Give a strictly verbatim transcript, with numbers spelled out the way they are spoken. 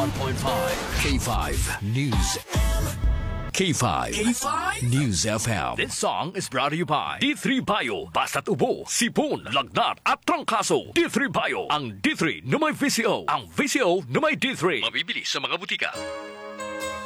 one point five K five News. K five. K five News F M. This song is brought to you by D three Bio. Basta't ubo, sipon, lagnat at trangkaso. D three Bio. Ang D three na may V C O. Ang V C O na may D three. Mabibili sa mga butika.